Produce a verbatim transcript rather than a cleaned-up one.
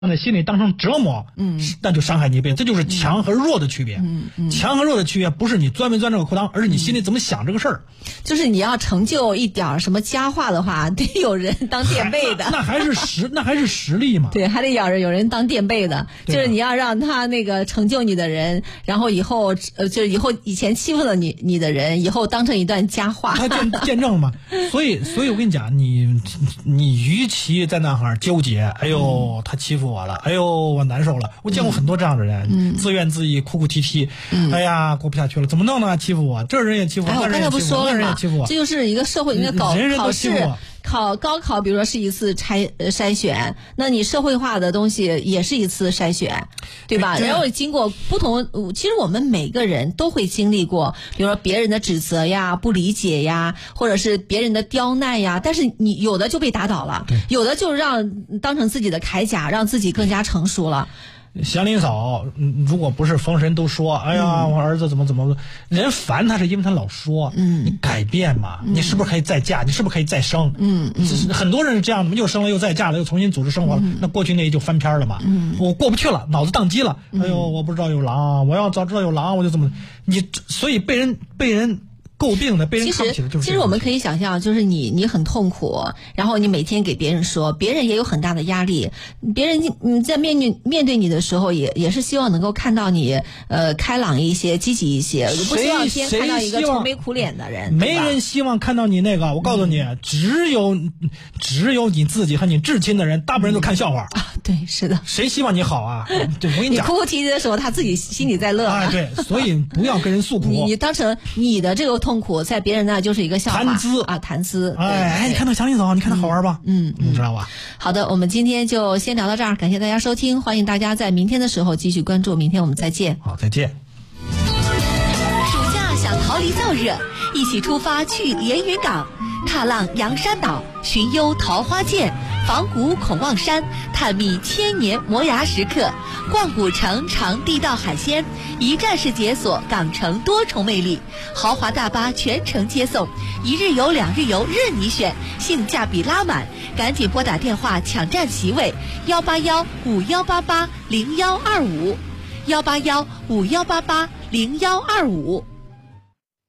在心里当成折磨， 嗯， 那就伤害你一辈子。这就是强和弱的区别。 嗯嗯， 强和弱的区别不是你钻没钻这个裤裆，而是你心里怎么想这个事儿。 就是你要成就一点什么佳话的话，得有人当垫背的。 那, 那还是实，那还是实力嘛。 对，还得有人有人当垫背的，就是你要让他那个成就你的人，然后以后呃，就是以后以前欺负了你你的人，以后当成一段佳话。 他见见证嘛。所以，所以我跟你讲，你你与其在那哈纠结，哎呦，他欺负我了，哎呦，我难受了。我见过很多这样的人，嗯、自怨自艾，哭哭啼啼，嗯、哎呀，过不下去了，怎么弄呢？欺负我，这人也欺负我，那人也欺负我，那人也欺负我， 这就是一个社会应该搞人人考试。考高考，比如说是一次筛呃筛选，那你社会化的东西也是一次筛选，对吧？然后经过不同，其实我们每个人都会经历过，比如说别人的指责呀、不理解呀，或者是别人的刁难呀，但是你有的就被打倒了，有的就让当成自己的铠甲，让自己更加成熟了。 祥林嫂，如果不是逢人都说，哎呀，我儿子怎么怎么，人烦他是因为他老说，嗯，你改变嘛，嗯、你是不是可以再嫁？你是不是可以再生？嗯嗯，很多人是这样的，又生了又再嫁了，又重新组织生活了，嗯、那过去那就翻篇了嘛。嗯，我过不去了，脑子宕机了。哎呦，我不知道有狼，我要早知道有狼，我就这么，你所以被人被人。诟病的被人看不起的就是其实我们可以想象，就是你你很痛苦，然后你每天给别人说，别人也有很大的压力，别人你在面对面对你的时候也也是希望能够看到你呃开朗一些积极一些，不希望天看到一个愁眉苦脸的人。 没人希望看到你那个，我告诉你，嗯、只有只有你自己和你至亲的人，大部分人都看笑话、 嗯、啊。对，是的， 谁希望你好啊？对，我跟你讲， 你哭哭啼啼的时候，他自己心里在乐。 哎，对，所以不要跟人诉苦。 你你当成你的这个痛苦，在别人那就是一个笑话。 谈资啊，谈资。 哎哎，你看到祥林嫂，你看他好玩吧？ 嗯， 你知道吧？ 好的，我们今天就先聊到这儿，感谢大家收听，欢迎大家在明天的时候继续关注，明天我们再见。 好，再见。 暑假想逃离燥热，一起出发去连云港，踏浪洋山岛，寻幽桃花涧，访古孔望山，探秘千年磨牙时刻，逛古城尝地道海鲜，一站式解锁港城多重魅力，豪华大巴全程接送，一日游两日游任你选，性价比拉满，赶紧拨打电话抢占席位，幺八幺五幺八八零幺二五，幺八幺五幺八八零幺二五。